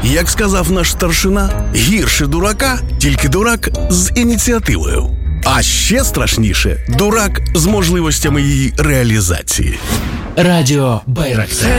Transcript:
Як сказав наш старшина, гірше дурака, тільки дурак з ініціативою. А ще страшніше – дурак з можливостями її реалізації. Радіо Байрактар.